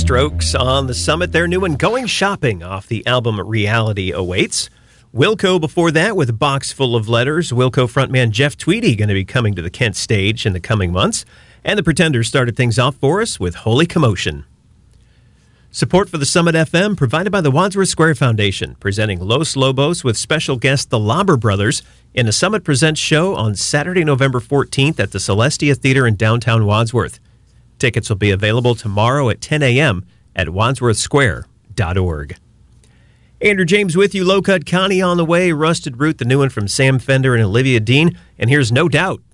Strokes on the Summit. They're new and Going Shopping off the album Reality awaits. Wilco before that with a box full of letters. Wilco frontman Jeff Tweedy going to be coming to the Kent stage in the coming months. And the Pretenders started things off for us with Holy Commotion. Support for the Summit FM provided by the Wadsworth Square Foundation, presenting Los Lobos with special guest the Lauber Brothers in a Summit Presents show on Saturday, November 14th at the Celestia Theater in downtown Wadsworth. Tickets will be available tomorrow at 10 a.m. at wadsworthsquare.org. Andrew James with you, Low Cut Connie on the way, Rusted Root, the new one from Sam Fender and Olivia Dean, and here's No Doubt.